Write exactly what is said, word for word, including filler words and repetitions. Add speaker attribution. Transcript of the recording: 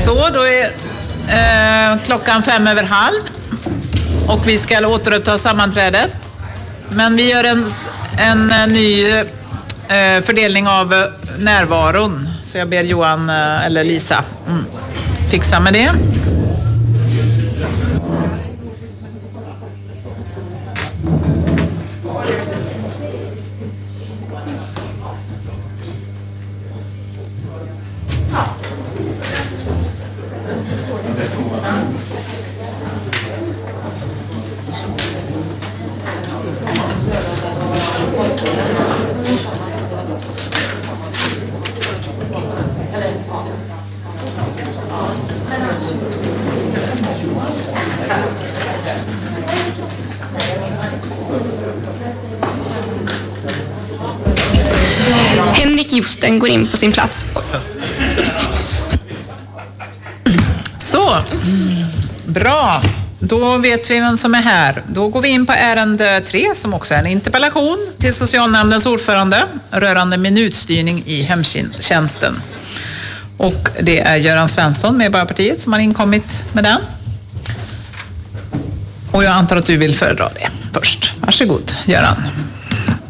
Speaker 1: Så, då är eh, klockan fem över halv och vi ska återuppta sammanträdet. Men vi gör en, en, en ny eh, fördelning av närvaron. Så jag ber Johan eh, eller Lisa mm, fixa med det.
Speaker 2: Henrik Justen går in på sin plats.
Speaker 1: Så, bra. Då vet vi vem som är här. Då går vi in på ärende tre som också är en interpellation till socialnämndens ordförande rörande minutstyrning i hemtjänsten. Och det är Göran Svensson, Medborgarpartiet, som har inkommit med den. Och jag antar att du vill föredra det först. Varsågod, Göran.